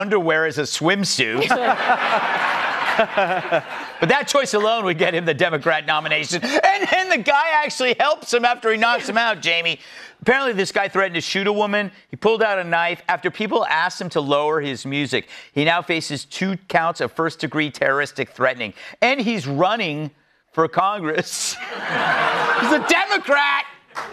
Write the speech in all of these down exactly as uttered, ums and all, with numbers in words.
underwear as a swimsuit. But that choice alone would get him the Democrat nomination. And then the guy actually helps him after he knocks him out, Jamie. Apparently, this guy threatened to shoot a woman. He pulled out a knife. After people asked him to lower his music, he now faces two counts of first-degree terroristic threatening. And he's running for Congress. He's a Democrat.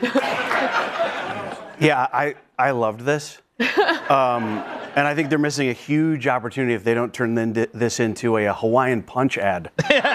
Yeah, I, I loved this. Um, and I think they're missing a huge opportunity if they don't turn this into a, a Hawaiian Punch ad.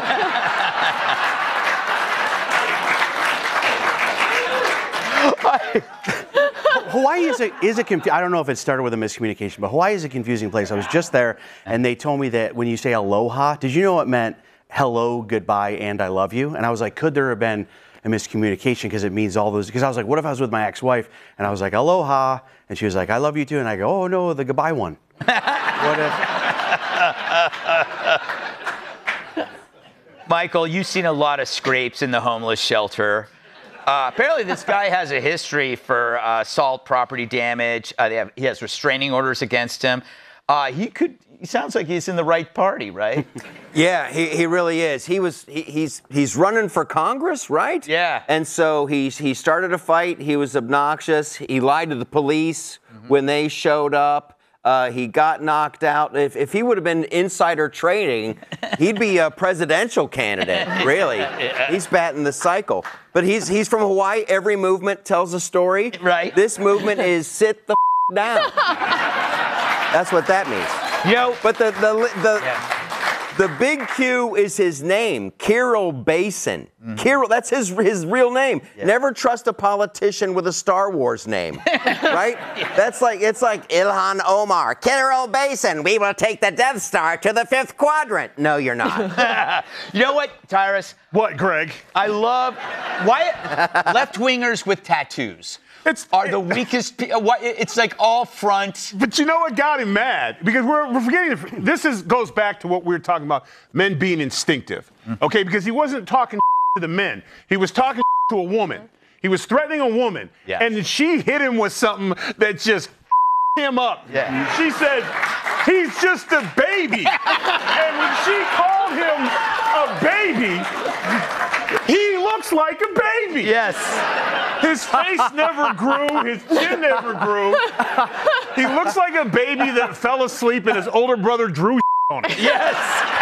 Hawaii is a, is a confu- I don't know if it started with a miscommunication, but Hawaii is a confusing place. I was just there, and they told me that when you say aloha, did you know it meant hello, goodbye, and I love you? And I was like, could there have been a miscommunication because it means all those? Because I was like, what if I was with my ex-wife, and I was like, aloha, and she was like, I love you too, and I go, oh no, the goodbye one. What if? Michael, you've seen a lot of scrapes in the homeless shelter. Uh, apparently, this guy has a history for uh, assault, property damage. Uh, they have, he has restraining orders against him. Uh, he could. He sounds like he's in the right party, right? Yeah, he, he really is. He was he, he's he's running for Congress, right? Yeah. And so he he started a fight. He was obnoxious. He lied to the police mm-hmm. when they showed up. Uh, he got knocked out. If, if he would have been insider trading, he'd be a presidential candidate, really. Yeah. He's batting the cycle. But he's he's from Hawaii. Every movement tells a story. Right. This movement is sit the f- down. That's what that means. You know, but the the the, yeah. the big Q is his name, Kirill Basin. Mm-hmm. Kirill, that's his his real name. Yeah. Never trust a politician with a Star Wars name, right? Yeah. That's like it's like Ilhan Omar, Kirill Basin. We will take the Death Star to the fifth quadrant. No, you're not. You know what, Tyrus? What, Greg? I love why left-wingers with tattoos. It's, are the weakest. It's like all front. But you know what got him mad? Because we're, we're forgetting. This is goes back to what we were talking about: men being instinctive. Okay, because he wasn't talking to the men; he was talking to a woman. He was threatening a woman, yes. and she hit him with something that just him up. Yeah. She said, "He's just a baby," and when she called him a baby, he looks like a baby. Yes. His face never grew. His chin never grew. He looks like a baby that fell asleep and his older brother drew on him. Yes.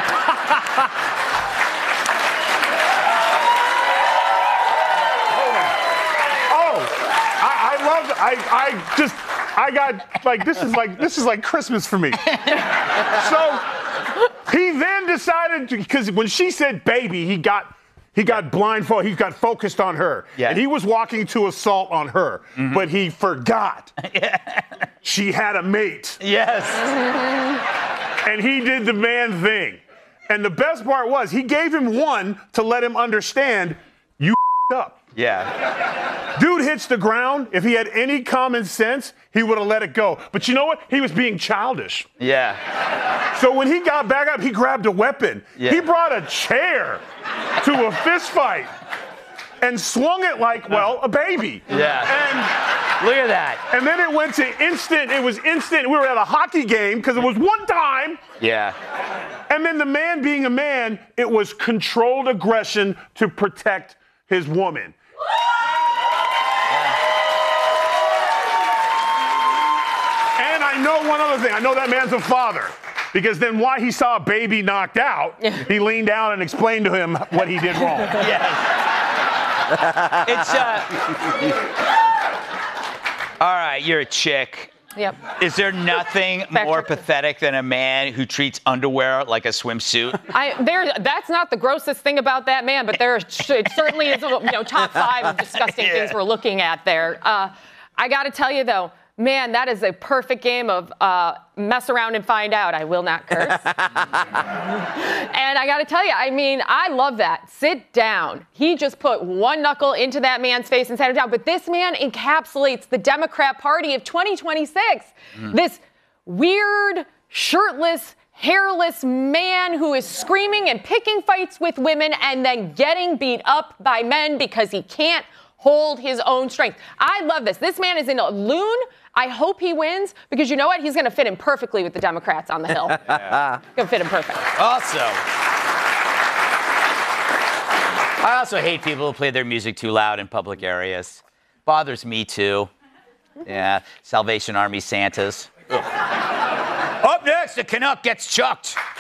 Oh, I, I love. I, I just. I got like this is like this is like Christmas for me. So he then decided to, because when she said baby, he got. He got blindfolded. He got focused on her. Yeah. And he was walking to assault on her. Mm-hmm. But he forgot. Yeah. She had a mate. Yes. And he did the man thing. And the best part was he gave him one to let him understand you up. Yeah. Dude hits the ground. If he had any common sense, he would have let it go. But you know what? He was being childish. Yeah. So when he got back up, he grabbed a weapon. Yeah. He brought a chair to a fist fight and swung it like, well, a baby. Yeah. And look at that. And then it went to instant. It was instant. We were at a hockey game because it was one time. Yeah. And then the man being a man, it was controlled aggression to protect his woman. And I know one other thing. I know that man's a father. Because then why he saw a baby knocked out, he leaned down and explained to him what he did wrong. Yes. It's, uh... All right, you're a chick. Yep. Is there nothing more pathetic than a man who treats underwear like a swimsuit? I there. That's not the grossest thing about that man, but there it certainly is, you know, top five of disgusting yeah. things we're looking at there. Uh, I got to tell you though, man, that is a perfect game of uh, mess around and find out. I will not curse. And I got to tell you, I mean, I love that. Sit down. He just put one knuckle into that man's face and sat him down. But this man encapsulates the Democrat Party of twenty twenty-six. Mm. This weird, shirtless, hairless man who is screaming and picking fights with women and then getting beat up by men because he can't hold his own strength. I love this. This man is in a loon. I hope he wins because you know what? He's going to fit in perfectly with the Democrats on the Hill. Yeah. Going to fit in perfect. Also, I also hate people who play their music too loud in public areas. Bothers me too. Yeah, Salvation Army Santas. Up next, the Canuck gets chucked.